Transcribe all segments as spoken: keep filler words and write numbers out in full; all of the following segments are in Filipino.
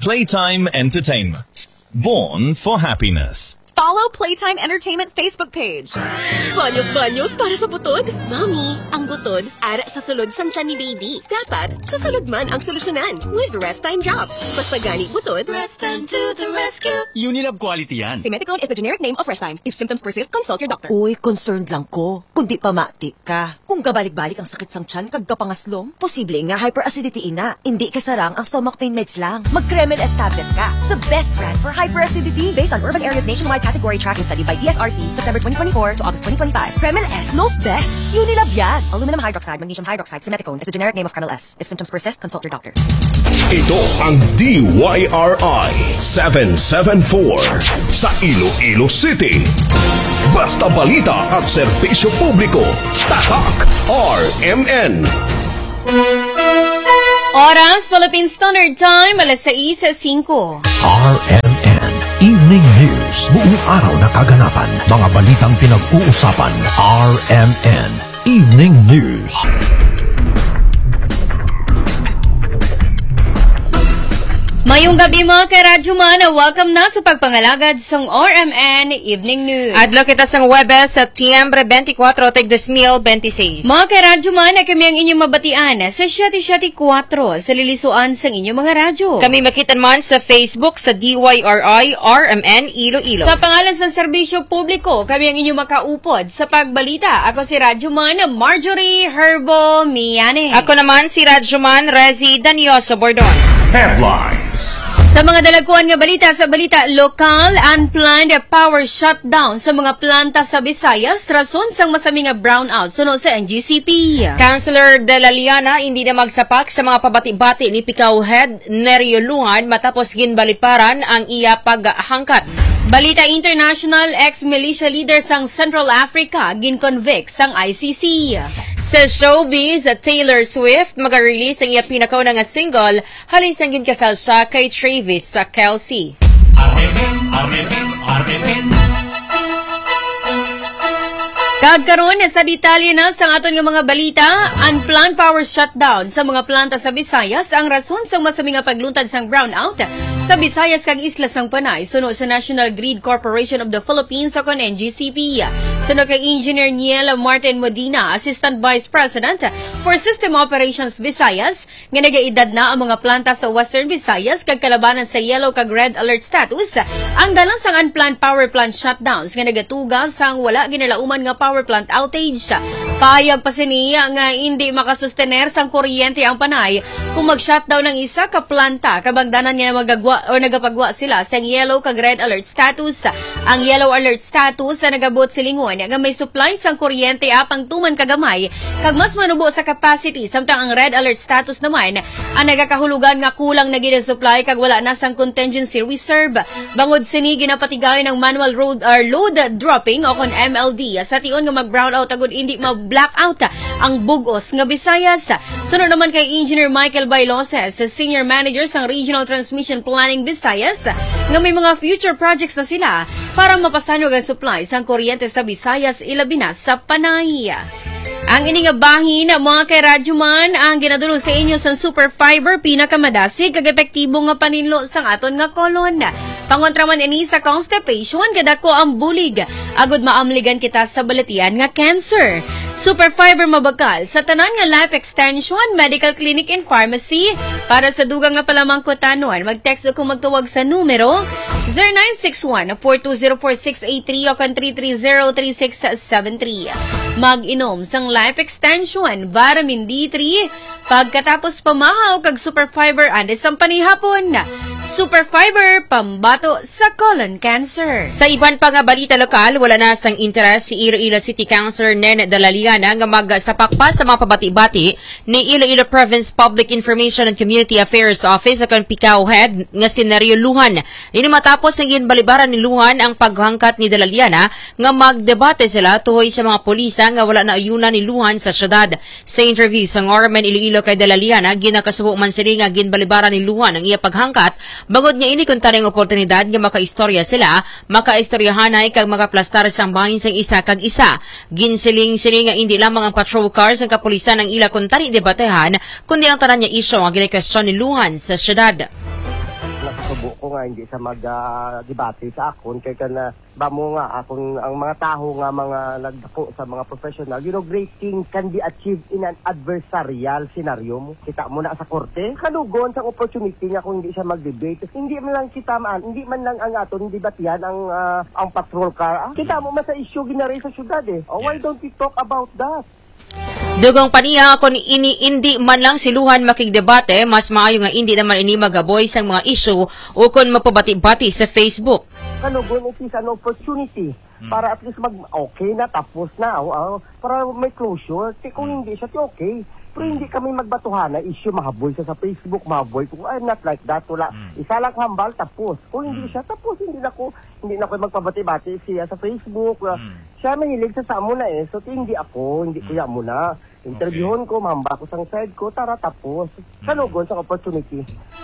Playtime Entertainment. Born for happiness. Follow Playtime Entertainment Facebook page. Banyos-banyos para sa butod? Mami, ang butod, ara sa sulod sang tiyan ni baby. Dapat, sa sulod man ang solusyonan with Rest Time Drops. Basta gani butod, Rest Time to the rescue. Unilab quality yan. Simeticone is the generic name of Rest Time. If symptoms persist, consult your doctor. Uy, concerned lang ko. Kundi pa mati ka. Kung gabalik-balik ang sakit sang tiyan kag kapangaslom, posible nga hyperacidity ina. Hindi kasarang ang stomach pain meds lang. Mag-Kremel S tablet ka. The best brand for hyperacidity based on urban areas nationwide category tracking study by E S R C September twenty twenty-four to August twenty twenty-five. Kremel S knows best. Unilab yan. Aluminum hydroxide, magnesium hydroxide, simeticone is the generic name of Kremel S. If symptoms persist, consult your doctor. Ito ang D Y R I seven seven four sa Iloilo City. Basta balita at serbisyo publiko. Tatak R M N. Oras, Philippine Standard Time, alas sais singko. R M N Evening News. Buong araw na kaganapan. Mga balitang pinag-uusapan. R M N Evening News. Mayong gabi mga karadyo man, welcome na sa pagpangalagad sa R M N Evening News. Adlaw kita sa Webes, September twenty-four, tig dos mil veintiséis. Mga karadyo man, kami ang inyong mabatian sa siyete siyete four sa lilisuan sa inyong mga radyo. Kami makitan man sa Facebook sa D Y R I R M N Iloilo. Sa pangalan sa serbisyo publiko, kami ang inyong makaupod sa pagbalita. Ako si Radyo Man Marjorie Herbo Miane. Ako naman si Radyo Man Rezi Danioso Bordon. Headlines. Sa mga dalaguan nga balita sa balita, lokal unplanned power shutdown sa mga planta sa Visayas rason sang masami nga brownout suno sa N G C P. Councilor De La Liana hindi na magsapak sa mga pabati-bati ni Picaw Head Nerio Luhan matapos ginbaliparan ang iya paghangkat. Balita international, ex-militia leader sang Central Africa ginconvict sang I C C. Sa showbiz, Taylor Swift mag-release ang iya pinakaw na nga single halin sang ginkasal siya kay Travis sa Kelsey. Armen, Armen, Armen. Kagkaroon sa detalye na sa aton nga mga balita, unplanned power shutdown sa mga planta sa Visayas ang rason sa masami nga pagluntad sang brownout sa Visayas kag Isla sang Panay suno sa National Grid Corporation of the Philippines o kon N G C P. Suno kay Engineer Niel Martin Modina, Assistant Vice President for System Operations Visayas, nga nagaedad na ang mga planta sa Western Visayas kag kalabanan sa yellow kag red alert status. Ang dalang sang unplanned power plant shutdowns nga nagatuga sang wala ginalauman nga power plant outage. Payag pa siniya nga hindi makasustener sang kuryente ang Panay kung mag-shutdown ng isa ka planta kabangdanan nga magagwa o nagapagwa sila sa yellow kag red alert status. Ang yellow alert status sa nagabot silingon nga may supply sang kuryente apang tuman kagamay kag mas manubo sa capacity samtang ang red alert status naman ang nagakahulugan nga kulang na gid supply kag wala na sang contingency reserve. Bangod sini ginapatigay ng manual road or load dropping o kon M L D sa tion nga mag-brownout agud hindi ma-blackout ang bugos nga Visayas. Sunod naman kay Engineer Michael Bailoses, Senior Manager sang Regional Transmission Planning Visayas, nga may mga future projects na sila para mapasanog ang supply sang kuryente sa Visayas ilabi na sa Panay. Ang ining bahin, mga kay Radyo Man, ang ginadulong sa inyo sa Super Fiber, pinakamadasig, kag epektibo nga paninlo sang aton nga kolon. Pangontraman ini sa constipation, kadako ang bulig. Agud maamligan kita sa balatian nga cancer. Super Fiber mabakal sa tanan nga life extension, medical clinic and pharmacy. Para sa dugang nga palamang kutanon, mag-text o kung magtuwag sa numero zero nine six one, four two zero four six eight three o kan three three zero three six seven three. Mag-inom sang life extension, vitamin D three, pagkatapos pamahaw kag Super Fiber andes ang panihapon. Super Fiber, pambato sa colon cancer. Sa iban pa nga balita lokal, wala na sang interes si Iloilo City Councilor Nen De La Liana nga magsapak pa sa mga pabati-bati ni Iloilo Province Public Information and Community Affairs Office akan Picaw Head nga si Nerio Luhan. Ini matapos ang ginbalibaran ni Luhan ang paghangkat ni De La Liana nga magdebate sila tuhoy sa mga polisa nga wala na ayunan ni Luhan sa syudad. Sa interview sa Ngorman Iloilo kay De La Liana, ginakasubo man sila nga ginbalibaran ni Luhan ang iya paghangkat. Bagod nga ini kung taring oportunidad nga makaistorya sila, makaistoryahanay kag makaplastar sang bahin sang isa kag isa. Ginsiling sila nga hindi lamang ang patrol cars ang kapulisan ang ila kung tari debatehan, kundi ang tanan niya isyo ang gina-question ni Luhan sa syudad. subo ko nga hindi sa mag-debate sa akon kay kana ba mo nga akong ang mga taho nga mga nagdako sa mga professional, you know, great things can be achieved in an adversarial scenario mo. Kita mo na sa korte, kalugon sa opportunity nga kung hindi siya mag-debate. Hindi man lang kita man, hindi man lang ang aton debatihan ang uh, ang patrol car. Ah, kita mo man sa issue ginari sa syudad eh. Oh, why don't we talk about that? Dugong paniya kung ini hindi man lang siluhan makigdebate, mas maayo nga hindi naman ini magaboy sa mga issue o kung mapabati-bati sa Facebook. Kalugon, it is an opportunity hmm. para at least mag okay na, tapos na, uh, para may closure. T kung hindi siya, okay. Pero hindi kami magbatuhan na issue, mahaboy siya sa Facebook, mahaboy. Kung I'm not like that, wala. Hmm. Isa lang hambal, tapos. Kung hindi siya, tapos. Hindi na ko, hindi na ko magpabati-bati siya sa Facebook. Hmm. Siya mahilig sa sa muna eh. So, hindi ako, hindi hmm. kuya muna. Interviewon ko, mahamba ko sang side ko, tara tapos. Kalugon sa opportunity.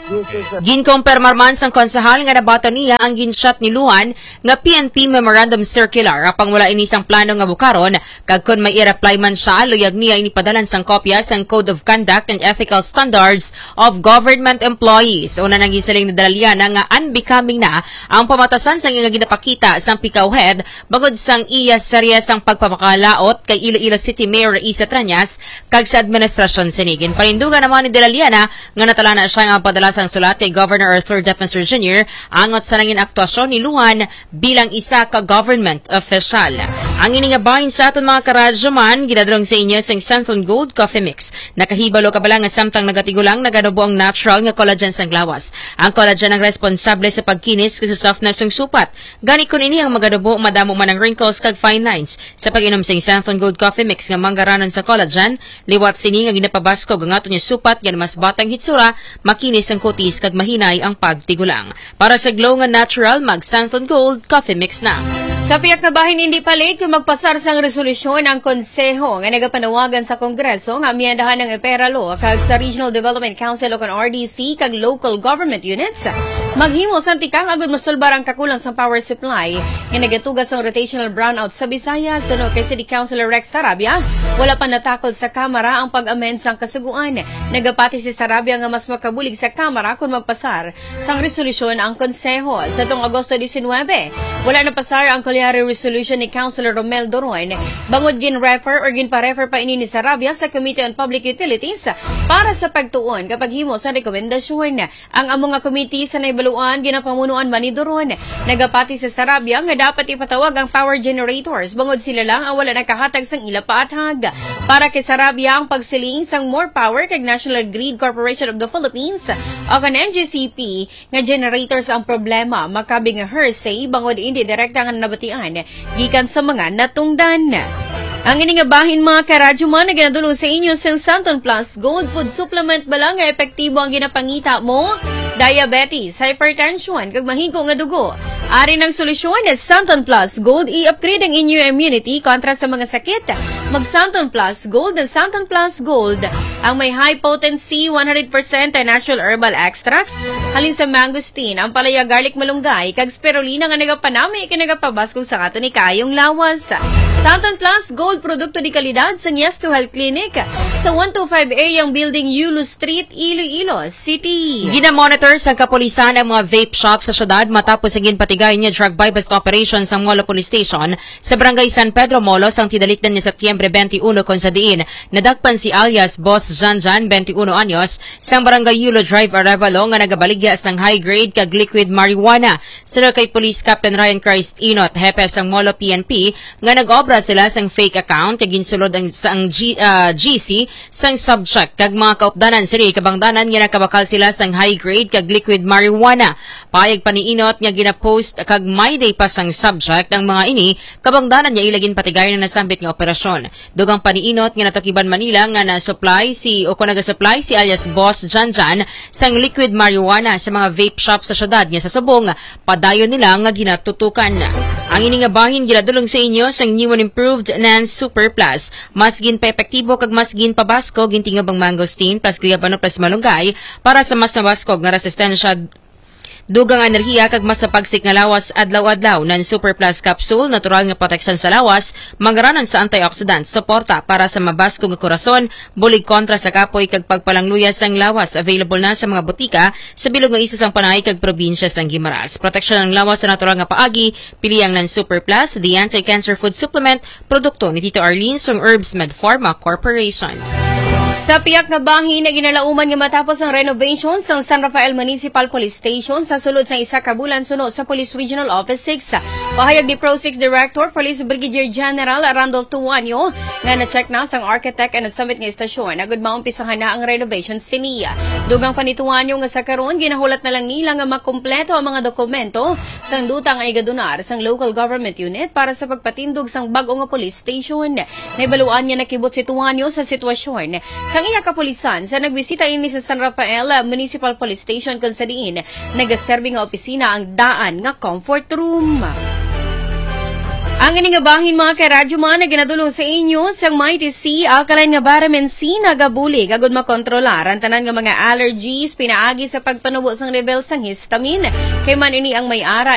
Ginkompermar man sang konsehal nga nabato niya ang ginshot ni Luhan nga P N P Memorandum Circular apang wala inisang plano nga bukaron kag kun may i-reply man siya luyag niya inipadalan sang kopya sang Code of Conduct and Ethical Standards of Government Employees. Una nang gisaling ni Dalaliana nga unbecoming na ang pamatasan sang nga ginapakita sang Picaw Head bangod sang iya seryas sang pagpapakalaot kay Iloilo City Mayor Isa Trañas kag sa administrasyon sinigin. Panindugan naman ni Dalaliana nga natala na siya nga padala sang sulat kay Governor Arthur Defensor Junior angot sa nangin aktuasyon ni Luhan bilang isa ka government official. Ang iningabahin sa aton mga karadyo man, ginadrong sa inyo sang Santhon Gold Coffee Mix. Nakahibalo ka bala nga samtang nagatigulang naganubo ang natural nga collagen sang lawas. Ang collagen ang responsable sa pagkinis sa softness ng supat. Gani kun ini ang maganubo madamo man ang wrinkles kag fine lines. Sa pag-inom sang Santhon Gold Coffee Mix nga manggaranon sa collagen, liwat sini nga ginapabasko ang aton yung supat gan mas batang hitsura, makinis ang kutis kag mahinay ang pagtigulang. Para sa glow nga natural, mag Santhon Gold Coffee Mix na. Sa piyak na bahin hindi palit kung magpasar sang resolusyon ang konseho nga nagapanawagan sa Kongreso nga amiyandahan ng EPERA Law kag sa Regional Development Council o kan R D C kag local government units maghimo sa tikang agud mosulbar ang kakulang sa power supply nga nagatugas ang rotational brownout sa Visayas. Suno kay City Councilor Rex Sarabia, wala pa natakol sa Kamara ang pag-amend sang kasuguan. Nagapati si Sarabia nga mas makabulig sa Kamara kung magpasar sang resolusyon ang konseho. Sa tong Agosto nineteen, wala na pasar ang Colliery Resolution ni Councilor Romel Doron. Bangod gin-refer or gin-pa-refer pa ini ni Sarabia sa Committee on Public Utilities para sa pagtuon kapag himo sa rekomendasyon. Ang among nga committee sa naibaluan, ginapamunuan man ni Doron. Nagapati sa Sarabia nga dapat ipatawag ang power generators. Bangod sila lang ang wala nakahatag sang ila paatag. Para kay Sarabia ang pagsiling sang more power kay National Grid Corporation of the Philippines o kan N G C P nga generators ang problema. Makabi nga hearsay bangod hindi direkta nga nabatian gikan sa mga natungdan. Ang iningabahin mga karadyo man na ginadulong sa inyo sa Santhon Plus Gold Food Supplement bala nga epektibo ang ginapangita mo, diabetes, hypertension, kag mahigo nga dugo. Ari ng solusyon na Santhon Plus Gold i-upgrade ang inyong immunity kontra sa mga sakit. Mag Santhon Plus Gold and Santhon Plus Gold ang may high potency one hundred percent natural herbal extracts halin sa mangosteen, ang palaya garlic malunggay kag spirulina nga nagapanami kinagapabaskog sa ato ni kayong lawas. Santhon Plus Gold produkto di kalidad sa Yes to Health Clinic sa one twenty-five A ang building Yulo Street, Iloilo City. Gina-monitor sa kapulisan ang mga vape shops sa syudad matapos ang ginpatigay niya drug buy-bust operation sa Molo Police Station sa Barangay San Pedro Molos ang tidalikdan niya Setyembre twenty-one kung sa diin nadagpan si alias Boss Janjan, twenty-one anyos, sa Barangay Yulo Drive, Arevalo nga nagabaligya sang high-grade kag liquid marijuana. Sila kay Police Captain Ryan Christ Inot, hepe sang Molo P N P, nga nag-obra sila sang fake account kag ginsulod ang sang G, uh, G C sang subject kag mga kaupdanan sila kabangdanan nga nakabakal sila sang high-grade kag liquid marijuana. Payag pa ni Inot nga gina-post kag may day pa sang subject ang mga ini kabangdanan niya ilagin patigayon na nasambit nga operasyon. Dugang pa ni Inot nga natukiban Manila nga na-supply si o kung nag-supply si alias Boss Janjan sang liquid marijuana sa mga vape shop sa syudad nga sa Subong, padayon nila nga ginatutukan. Ang iningabahin ginadulong sa inyo sang new and improved Nance Super Plus. Mas gin pa epektibo kag mas gin pabasko gintingab ang mangosteen plus guyabano plus malunggay para sa mas mabaskog nga resistensya Dugang enerhiya kag masapagsik nga lawas adlaw-adlaw nan Super Plus Capsule, natural nga proteksyon sa lawas, mangaranan sa antioxidant, suporta para sa mabasko nga korason, bulig kontra sa kapoy kag pagpalangluyas sang lawas. Available na sa mga butika sa bilog nga isa sang panay kag probinsya sang Guimaras. Proteksyon ng lawas sa natural nga paagi, piliyang nan Super Plus, the anti-cancer food supplement, produkto ni Tito Arlene sang Herbs Med Pharma Corporation. Sa piyak nga bahin na ginalauman nga matapos ang renovation sa San Rafael Municipal Police Station sa sulod sa isa ka bulan suno sa Police Regional Office six. Pahayag ni Pro six Director Police Brigadier General Randolph Tuanyo nga na-check na sang architect and summit nga istasyon agud maumpisahan na ang renovation siniya. Dugang panituanyo nga sa karon ginahulat na lang nila nga makumpleto ang mga dokumento sang duta nga igadonar sang local government unit para sa pagpatindog sang bag-o nga police station. Naibaluan niya nakibot si Tuanyo sa sitwasyon sang iya kapulisan sa nagbisita ini sa San Rafael Municipal Police Station kung sa diin nagaserve nga opisina ang daan nga comfort room. Ang ini nga bahin mga karadyo man na ginadulong sa inyo sang Mighty C, alkaline nga vitamin C nagabuli kagud makontrolar ang tanan nga mga allergies pinaagi sa pagpanubo sang level sang histamine. Kay man ini ang may ara